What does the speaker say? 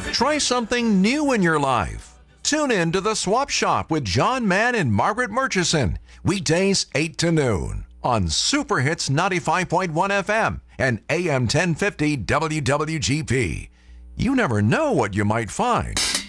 Try something new in your life. Tune in to The Swap Shop with John Mann and Margaret Murchison, weekdays 8 to noon on Super Hits 95.1 FM and AM 1050 WWGP. You never know what you might find.